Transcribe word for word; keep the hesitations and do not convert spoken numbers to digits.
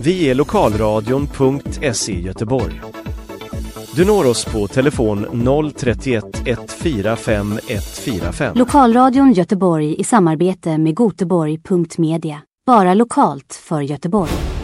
Vi är lokalradion punkt se Göteborg. Du når oss på telefon noll trettioett ett fyra fem ett fyra fem. Lokalradion Göteborg i samarbete med Göteborg punkt media. Bara lokalt för Göteborg.